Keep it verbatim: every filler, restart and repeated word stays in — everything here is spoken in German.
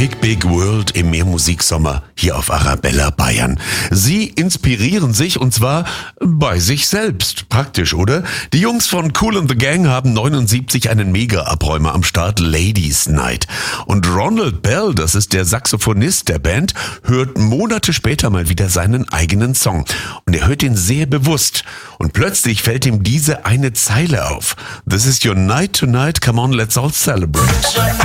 Big Big World im Meermusiksommer hier auf Arabella Bayern. Sie inspirieren sich und zwar bei sich selbst. Praktisch, oder? Die Jungs von Kool and the Gang haben neunundsiebzig einen Mega-Abräumer am Start, Ladies Night. Und Ronald Bell, das ist der Saxophonist der Band, hört Monate später mal wieder seinen eigenen Song. Und er hört ihn sehr bewusst. Und plötzlich fällt ihm diese eine Zeile auf. This is your night tonight, come on, let's all celebrate.